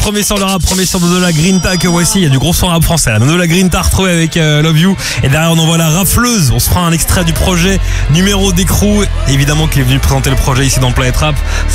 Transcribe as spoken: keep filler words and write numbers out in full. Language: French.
Premier sur le rap, premier sur Nono La Grinta que voici. Il y a du gros son rap français. Nono La Grinta retrouvé avec euh, Love You. Et derrière on envoie la rafleuse. On se fera un extrait du projet numéro d'écrou. Évidemment qu'il est venu présenter le projet ici dans Planète Rap.